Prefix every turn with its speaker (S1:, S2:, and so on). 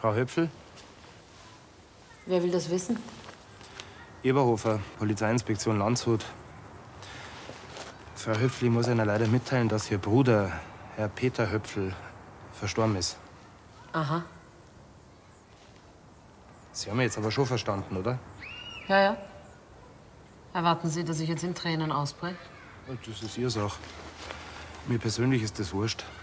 S1: Frau Höpfel?
S2: Wer will das wissen?
S1: Eberhofer, Polizeiinspektion Landshut. Frau Höpfel, ich muss Ihnen leider mitteilen, dass Ihr Bruder, Herr Peter Höpfel, verstorben ist.
S2: Aha.
S1: Sie haben mich jetzt aber schon verstanden, oder?
S2: Ja, ja. Erwarten Sie, dass ich jetzt in Tränen ausbreche?
S1: Das ist Ihre Sache. Mir persönlich ist das wurscht.